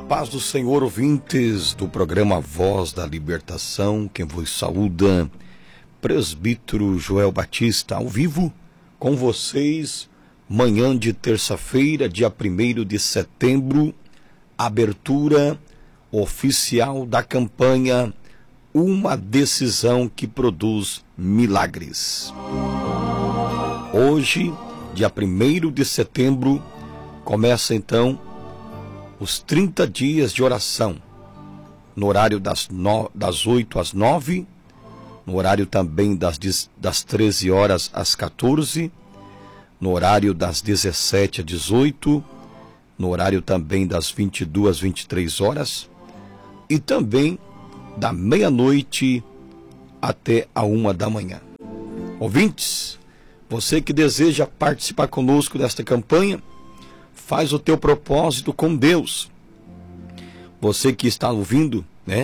paz do Senhor, ouvintes do programa Voz da Libertação, quem vos saúda, presbítero Joel Batista, ao vivo com vocês, manhã de terça-feira, dia 1º de setembro, abertura oficial da campanha Uma Decisão que Produz Milagres. Hoje, dia 1º de setembro, começa então os 30 dias de oração, no horário das 8 às 9, no horário também das 13 horas às 14, no horário das 17 às 18, no horário também das 22 às 23 horas, e também da meia-noite até a 1 da manhã. Ouvintes, você que deseja participar conosco desta campanha, faz o teu propósito com Deus. Você que está ouvindo,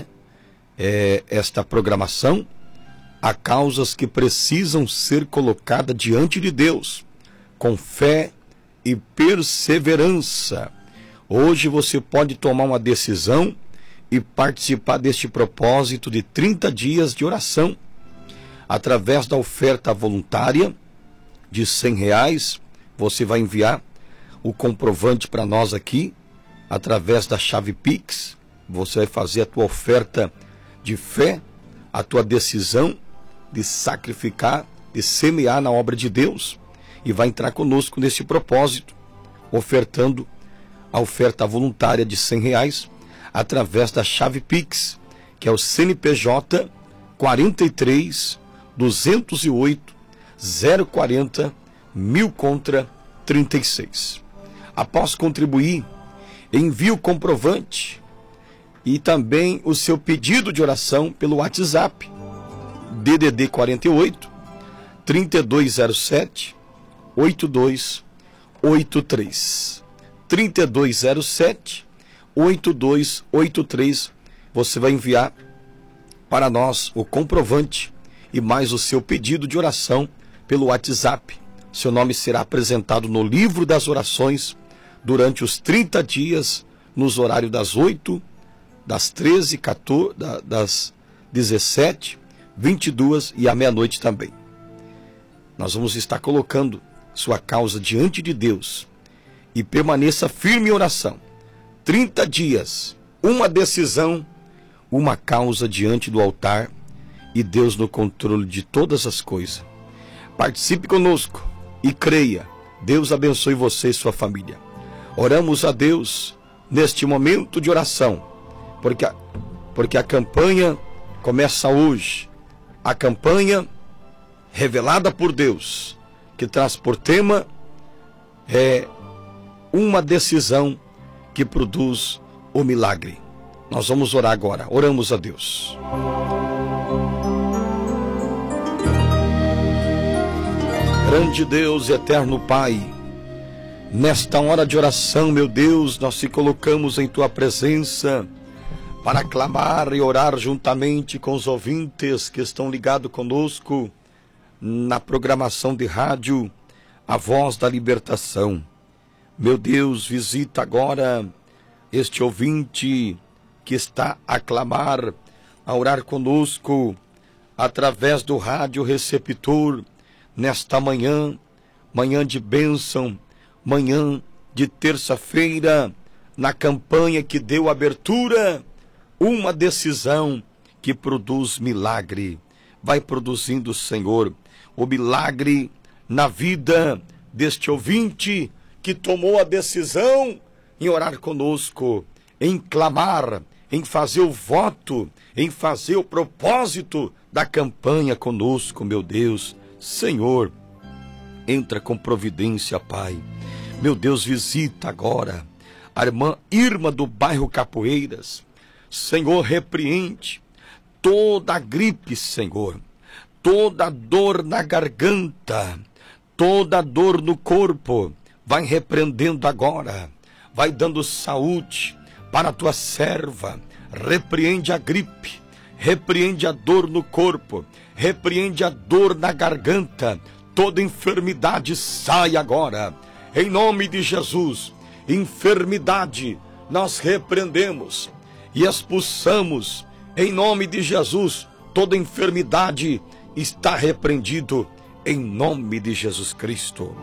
esta programação, há causas que precisam ser colocadas diante de Deus, com fé e perseverança. Hoje você pode tomar uma decisão e participar deste propósito de 30 dias de oração, através da oferta voluntária de R$100, você vai enviar o comprovante para nós aqui, através da chave Pix. Você vai fazer a tua oferta de fé, a tua decisão de sacrificar, de semear na obra de Deus, e vai entrar conosco nesse propósito, ofertando a oferta voluntária de R$100, através da chave Pix, que é o CNPJ 43 208 040 1000 contra 36. Após contribuir, envie o comprovante e também o seu pedido de oração pelo WhatsApp, DDD 48 3207 8283. 3207 8283. Você vai enviar para nós o comprovante e mais o seu pedido de oração pelo WhatsApp. Seu nome será apresentado no livro das orações durante os 30 dias, nos horários das 8, das 13, 14, das 17, 22 e à meia-noite também. Nós vamos estar colocando sua causa diante de Deus e permaneça firme em oração. 30 dias, uma decisão, uma causa diante do altar e Deus no controle de todas as coisas. Participe conosco e creia. Deus abençoe você e sua família. Oramos a Deus neste momento de oração, porque a campanha começa hoje. A campanha revelada por Deus, que traz por tema uma decisão que produz o milagre. Nós vamos orar agora. Oramos a Deus. Grande Deus e eterno Pai, nesta hora de oração, meu Deus, nós se colocamos em Tua presença para clamar e orar juntamente com os ouvintes que estão ligados conosco na programação de rádio A Voz da Libertação. Meu Deus, visita agora este ouvinte que está a clamar, a orar conosco através do rádio receptor nesta manhã de bênção, manhã de terça-feira, na campanha que deu abertura, uma decisão que produz milagre. Vai produzindo, Senhor, o milagre na vida deste ouvinte que tomou a decisão em orar conosco, em clamar, em fazer o voto, em fazer o propósito da campanha conosco, meu Deus. Senhor, entra com providência, Pai. Meu Deus, visita agora a irmã Irma do bairro Capoeiras. Senhor, repreende toda a gripe, Senhor, toda dor na garganta, toda dor no corpo. Vai repreendendo agora, vai dando saúde para a tua serva. Repreende a gripe, repreende a dor no corpo, repreende a dor na garganta. Toda enfermidade sai agora, em nome de Jesus. Enfermidade nós repreendemos e expulsamos, em nome de Jesus, toda enfermidade está repreendido, em nome de Jesus Cristo.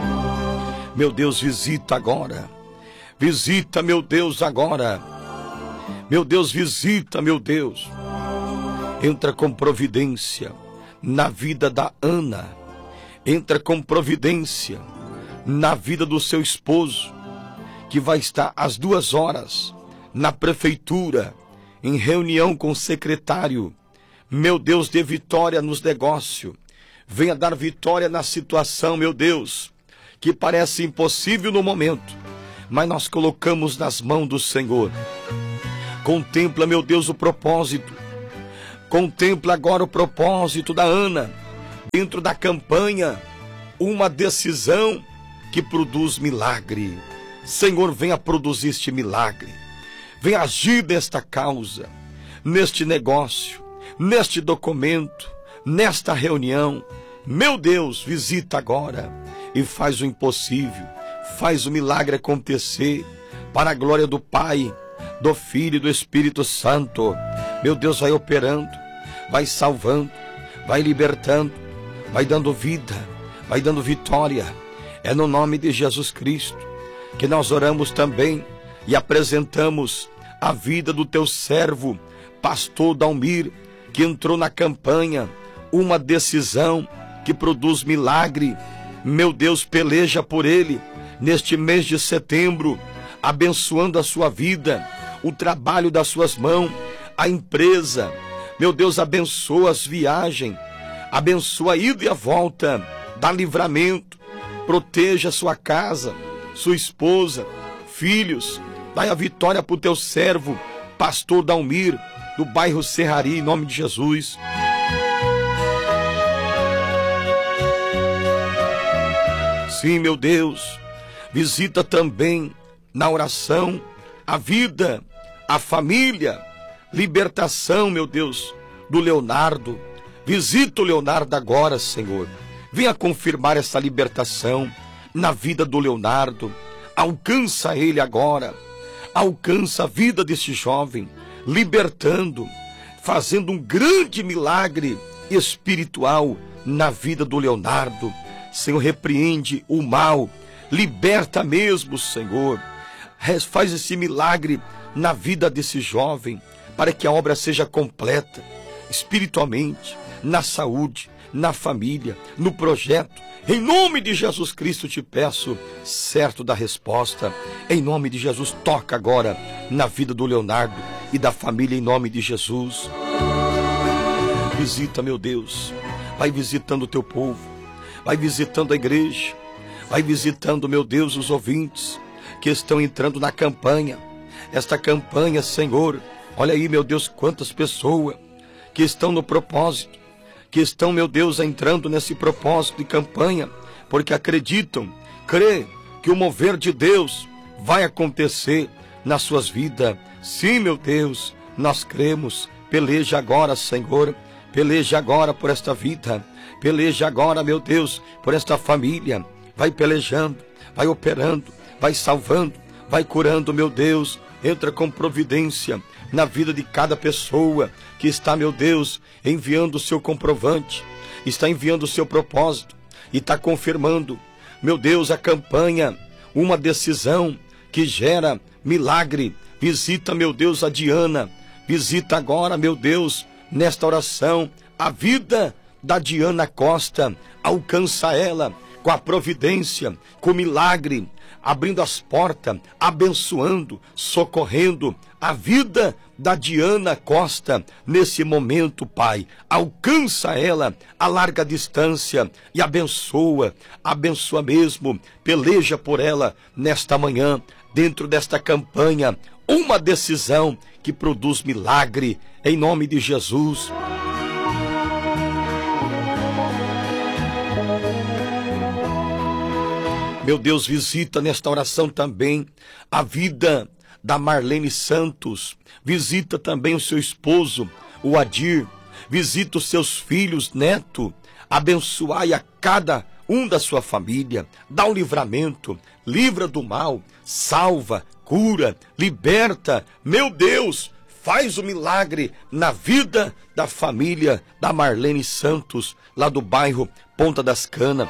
Meu Deus, visita agora. Visita, meu Deus, agora. Meu Deus, visita, meu Deus. Entra com providência na vida da Ana. Entra com providência na vida do seu esposo, que vai estar às 2 horas na prefeitura, em reunião com o secretário. Meu Deus, dê vitória nos negócios. Venha dar vitória na situação, meu Deus, que parece impossível no momento, mas nós colocamos nas mãos do Senhor. Contempla, meu Deus, o propósito. Contempla agora o propósito da Ana, dentro da campanha, uma decisão que produz milagre. Senhor, venha produzir este milagre. Venha agir nesta causa, neste negócio, neste documento, nesta reunião. Meu Deus, visita agora e faz o impossível, faz o milagre acontecer, para a glória do Pai, do Filho e do Espírito Santo. Meu Deus, vai operando, vai salvando, vai libertando, vai dando vida, vai dando vitória. É no nome de Jesus Cristo que nós oramos também e apresentamos a vida do teu servo, pastor Dalmir, que entrou na campanha, uma decisão que produz milagre. Meu Deus, peleja por ele neste mês de setembro, abençoando a sua vida, o trabalho das suas mãos, a empresa. Meu Deus, abençoa as viagens, abençoa a ida e a volta, dá livramento, proteja sua casa, sua esposa, filhos. Dai a vitória para o teu servo, pastor Dalmir, do bairro Serrari, em nome de Jesus. Sim, meu Deus, visita também na oração a vida, a família, libertação, meu Deus, do Leonardo. Visita o Leonardo agora, Senhor. Venha confirmar essa libertação na vida do Leonardo. Alcança ele agora. Alcança a vida desse jovem, libertando, fazendo um grande milagre espiritual na vida do Leonardo. Senhor, repreende o mal, liberta mesmo, Senhor. Faz esse milagre na vida desse jovem, para que a obra seja completa, espiritualmente, na saúde, na família, no projeto. Em nome de Jesus Cristo te peço, certo da resposta. Em nome de Jesus, toca agora na vida do Leonardo e da família, em nome de Jesus. Visita, meu Deus, vai visitando o teu povo, vai visitando a igreja, vai visitando, meu Deus, os ouvintes que estão entrando na campanha. Esta campanha, Senhor, olha aí, meu Deus, quantas pessoas que estão no propósito, que estão, meu Deus, entrando nesse propósito de campanha, porque acreditam, crê que o mover de Deus vai acontecer nas suas vidas. Sim, meu Deus, nós cremos. Peleja agora, Senhor, peleja agora por esta vida, peleja agora, meu Deus, por esta família. Vai pelejando, vai operando, vai salvando, vai curando, meu Deus. Entra com providência na vida de cada pessoa que está, meu Deus, enviando o seu comprovante, está enviando o seu propósito e está confirmando, meu Deus, a campanha, uma decisão que gera milagre. Visita, meu Deus, a Diana, visita agora, meu Deus, nesta oração, a vida da Diana Costa. Alcança ela com a providência, com o milagre, abrindo as portas, abençoando, socorrendo a vida da Diana Costa nesse momento, Pai. Alcança ela a larga distância e abençoa, abençoa mesmo, peleja por ela nesta manhã, dentro desta campanha, uma decisão que produz milagre, em nome de Jesus. Meu Deus, visita nesta oração também a vida da Marlene Santos. Visita também o seu esposo, o Adir. Visita os seus filhos, neto. Abençoai a cada um da sua família. Dá um livramento, livra do mal, salva, cura, liberta, meu Deus, faz o milagre na vida da família da Marlene Santos, lá do bairro Ponta das Canas.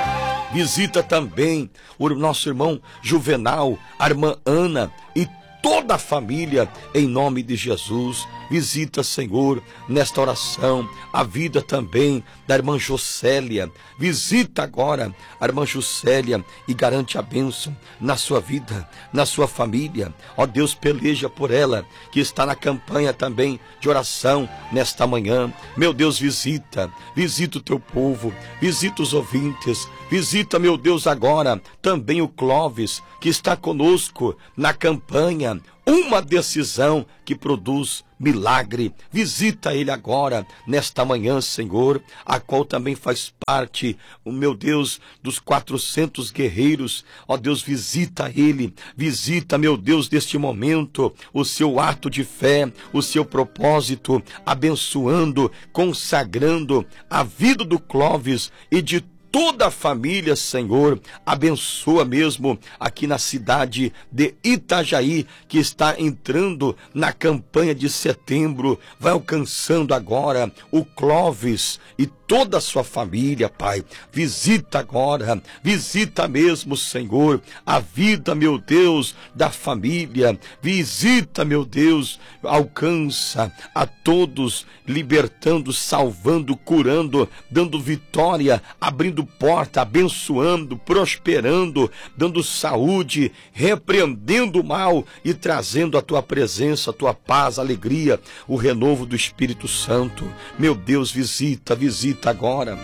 Visita também o nosso irmão Juvenal, a irmã Ana e toda a família, em nome de Jesus. Visita, Senhor, nesta oração, a vida também da irmã Jocélia. Visita agora a irmã Jocélia e garante a bênção na sua vida, na sua família. Ó Deus, peleja por ela, que está na campanha também de oração nesta manhã. Meu Deus, visita o teu povo, visita os ouvintes, visita, meu Deus, agora também o Clóvis, que está conosco na campanha. Uma decisão que produz milagre. Visita ele agora, nesta manhã, Senhor, a qual também faz parte, o meu Deus, dos 400 guerreiros. Ó Deus, visita ele, visita, meu Deus, neste momento, o seu ato de fé, o seu propósito, abençoando, consagrando a vida do Clóvis e de toda a família, Senhor. Abençoa mesmo aqui na cidade de Itajaí, que está entrando na campanha de setembro, vai alcançando agora o Clóvis e toda a sua família, Pai. Visita agora, visita mesmo, Senhor, a vida, meu Deus, da família. Visita, meu Deus, alcança a todos, libertando, salvando, curando, dando vitória, abrindo porta, abençoando, prosperando, dando saúde, repreendendo o mal e trazendo a tua presença, a tua paz, a alegria, o renovo do Espírito Santo. Meu Deus, visita agora.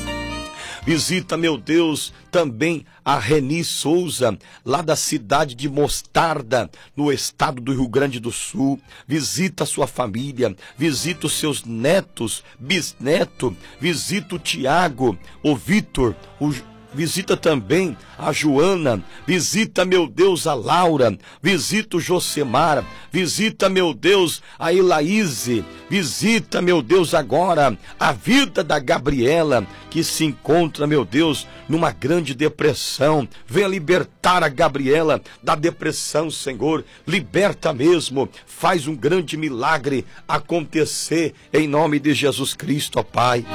Visita, meu Deus, também a Reni Souza, lá da cidade de Mostarda, no estado do Rio Grande do Sul. Visita a sua família, visita os seus netos, bisneto, visita o Tiago, o Vitor, visita também a Joana, visita, meu Deus, a Laura, visita o Josemar, visita, meu Deus, a Elaíse, visita, meu Deus, agora a vida da Gabriela, que se encontra, meu Deus, numa grande depressão. Venha libertar a Gabriela da depressão, Senhor, liberta mesmo, faz um grande milagre acontecer em nome de Jesus Cristo, ó Pai.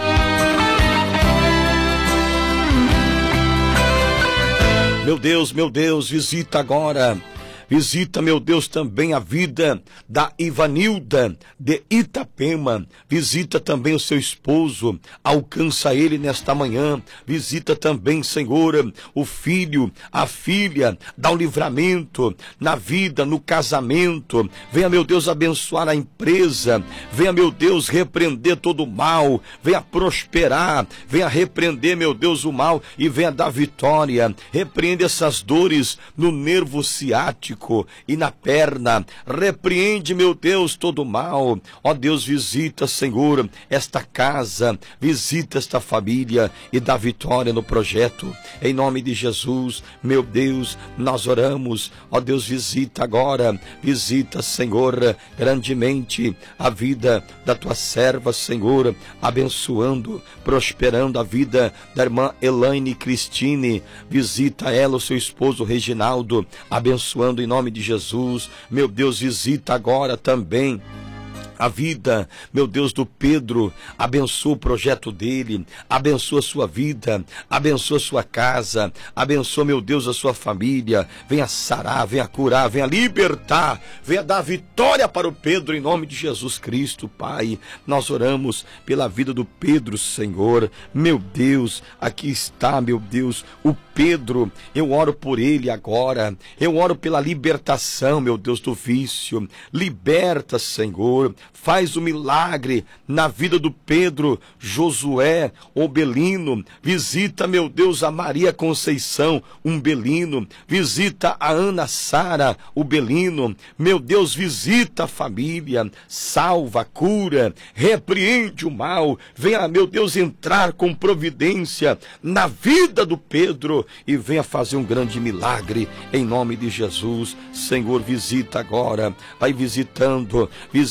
Meu Deus, visita agora. Visita, meu Deus, também a vida da Ivanilda de Itapema. Visita também o seu esposo, alcança ele nesta manhã. Visita também, Senhor, o filho, a filha, dá um livramento na vida, no casamento. Venha, meu Deus, abençoar a empresa. Venha, meu Deus, repreender todo o mal. Venha prosperar, venha repreender, meu Deus, o mal e venha dar vitória. Repreende essas dores no nervo ciático e na perna. Repreende, meu Deus, todo o mal. Ó Deus, visita, Senhor, esta casa, visita esta família e dá vitória no projeto. Em nome de Jesus, meu Deus, nós oramos. Ó Deus, visita agora, visita, Senhor, grandemente a vida da tua serva, Senhor, abençoando, prosperando a vida da irmã Elaine Cristine. Visita ela, o seu esposo Reginaldo, abençoando em nome de Jesus. Meu Deus, visita agora também a vida, meu Deus, do Pedro. Abençoa o projeto dele, abençoa a sua vida, abençoa a sua casa, abençoa, meu Deus, a sua família. Venha sarar, venha curar, venha libertar, venha dar vitória para o Pedro em nome de Jesus Cristo, Pai. Nós oramos pela vida do Pedro, Senhor. Meu Deus, aqui está, meu Deus, o Pedro. Eu oro por ele agora, eu oro pela libertação, meu Deus, do vício. Liberta, Senhor. Faz o milagre na vida do Pedro Josué Obelino. Visita, meu Deus, a Maria Conceição Umbelino. Visita a Ana Sara Ubelino. Meu Deus, visita a família. Salva, cura, repreende o mal. Venha, meu Deus, entrar com providência na vida do Pedro e venha fazer um grande milagre em nome de Jesus. Senhor, visita agora. Vai visitando. Visita, meu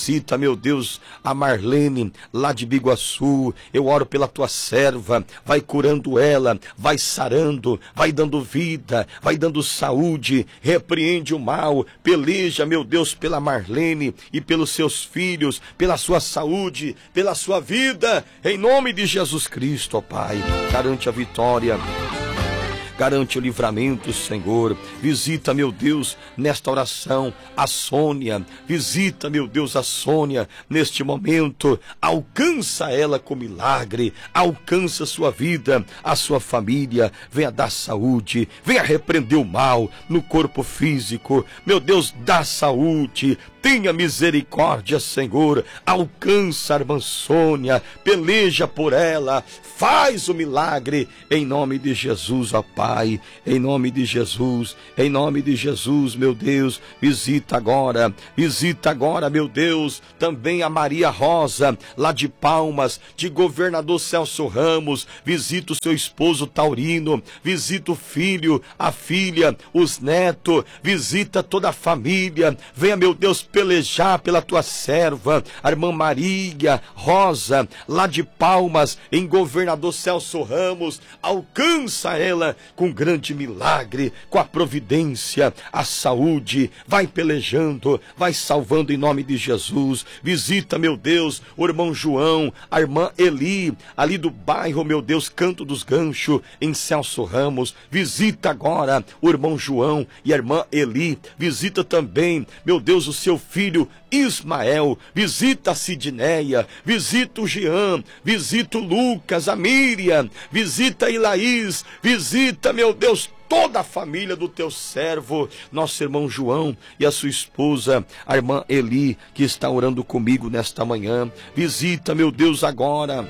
meu Deus, a Marlene, lá de Biguaçu. Eu oro pela tua serva, vai curando ela, vai sarando, vai dando vida, vai dando saúde, repreende o mal, peleja, meu Deus, pela Marlene e pelos seus filhos, pela sua saúde, pela sua vida, em nome de Jesus Cristo, ó Pai. Garante a vitória, garante o livramento, Senhor. Visita, meu Deus, nesta oração, a Sônia. Visita, meu Deus, a Sônia neste momento. Alcança ela com milagre. Alcança a sua vida, a sua família. Venha dar saúde. Venha repreender o mal no corpo físico. Meu Deus, dá saúde. Tenha misericórdia, Senhor. Alcança a irmã Sônia. Peleja por ela. Faz o milagre em nome de Jesus, ó Pai. Em nome de Jesus. Em nome de Jesus, meu Deus. Visita agora, meu Deus. Também a Maria Rosa, lá de Palmas, de Governador Celso Ramos. Visita o seu esposo Taurino. Visita o filho, a filha, os netos. Visita toda a família. Venha, meu Deus, pelejar pela tua serva, a irmã Maria Rosa, lá de Palmas, em Governador Celso Ramos. Alcança ela com grande milagre, com a providência, a saúde. Vai pelejando, vai salvando em nome de Jesus. Visita, meu Deus, o irmão João, a irmã Eli, ali do bairro, meu Deus, Canto dos Ganchos, em Celso Ramos. Visita agora o irmão João e a irmã Eli. Visita também, meu Deus, o seu filho Ismael. Visita a Sidneia, visita o Jean, visita o Lucas, a Miriam, visita a Ilaís, visita, meu Deus, toda a família do teu servo, nosso irmão João e a sua esposa, a irmã Eli, que está orando comigo nesta manhã. Visita, meu Deus, agora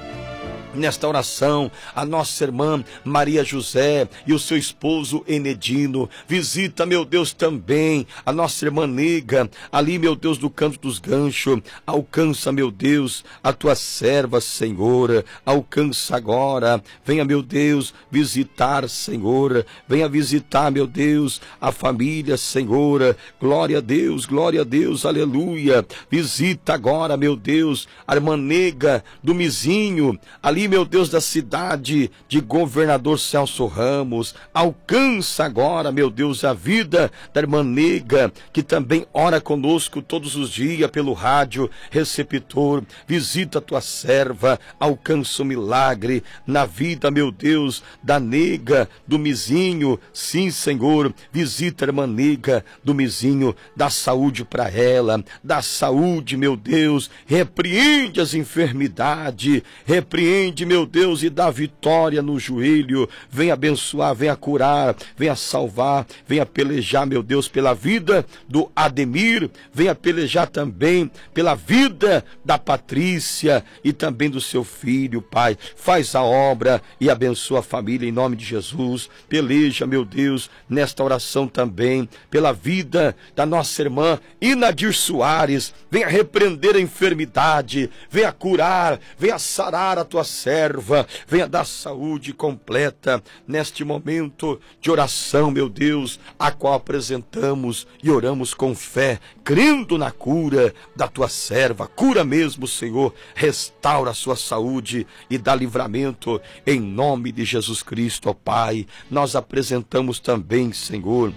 nesta oração, a nossa irmã Maria José e o seu esposo Enedino. Visita, meu Deus, também a nossa irmã Nega, ali, meu Deus, do Canto dos Ganchos. Alcança, meu Deus, a tua serva, Senhor. Alcança agora. Venha, meu Deus, visitar, Senhor. Venha visitar, meu Deus, a família, Senhor. Glória a Deus, aleluia. Visita agora, meu Deus, a irmã Nega do Mizinho, ali, meu Deus, da cidade de Governador Celso Ramos. Alcança agora, meu Deus, a vida da irmã Nega, que também ora conosco todos os dias pelo rádio receptor. Visita a tua serva, alcança o milagre na vida, meu Deus, da Nega do Mizinho. Sim, Senhor, visita a irmã Nega do Mizinho, dá saúde para ela, dá saúde, meu Deus, repreende as enfermidades, repreende, meu Deus, e dá vitória no joelho. Venha abençoar, venha curar, venha salvar, venha pelejar, meu Deus, pela vida do Ademir. Venha pelejar também pela vida da Patrícia e também do seu filho, Pai. Faz a obra e abençoa a família em nome de Jesus. Peleja, meu Deus, nesta oração também pela vida da nossa irmã Inadir Soares. Venha repreender a enfermidade, venha curar, venha sarar a tua serva, venha dar saúde completa neste momento de oração, meu Deus, a qual apresentamos e oramos com fé, crendo na cura da tua serva. Cura mesmo, Senhor, restaura a sua saúde e dá livramento em nome de Jesus Cristo, ó Pai. Nós apresentamos também, Senhor,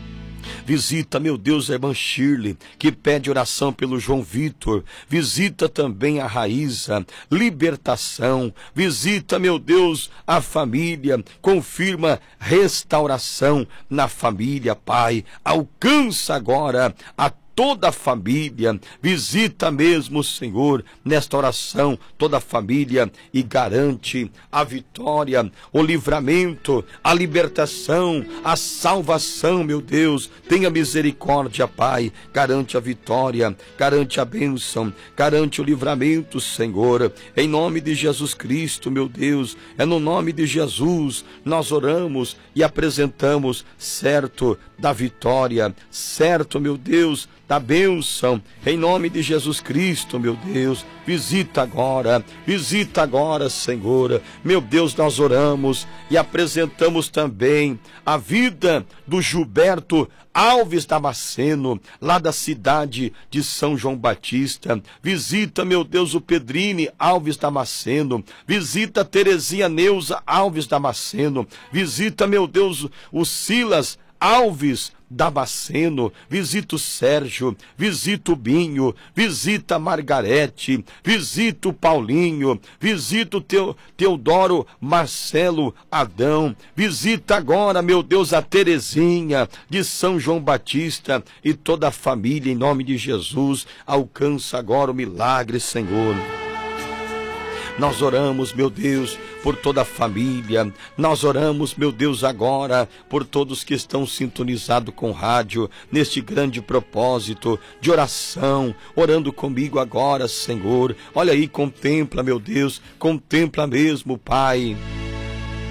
visita, meu Deus, a irmã Shirley, que pede oração pelo João Vitor. Visita também a Raíza, libertação. Visita, meu Deus, a família. Confirma restauração na família, Pai. Alcança agora a toda a família. Visita mesmo, Senhor, nesta oração, toda a família e garante a vitória, o livramento, a libertação, a salvação, meu Deus. Tenha misericórdia, Pai. Garante a vitória, garante a bênção, garante o livramento, Senhor. Em nome de Jesus Cristo, meu Deus, é no nome de Jesus nós oramos e apresentamos certo da vitória, certo, meu Deus, da bênção, em nome de Jesus Cristo, meu Deus. Visita agora, Senhor. Meu Deus, nós oramos e apresentamos também a vida do Gilberto Alves Damasceno, lá da cidade de São João Batista. Visita, meu Deus, o Pedrine Alves Damasceno. Visita a Terezinha Neuza Alves Damasceno. Visita, meu Deus, o Silas Alves Damasceno. Visita o Sérgio, visita o Binho, visita a Margarete, visita o Paulinho, visita o Teodoro Marcelo Adão. Visita agora, meu Deus, a Terezinha de São João Batista e toda a família, em nome de Jesus. Alcança agora o milagre, Senhor. Nós oramos, meu Deus, por toda a família. Nós oramos, meu Deus, agora por todos que estão sintonizados com rádio, neste grande propósito de oração, orando comigo agora, Senhor. Olha aí, contempla, meu Deus, contempla mesmo, Pai.